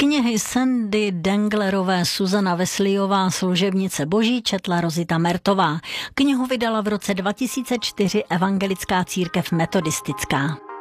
knihy Sandy Denglerové Suzana Wesleyová Služebnice boží četla Rozita Mertová. Knihu vydala v roce 2004 Evangelická církev metodistická.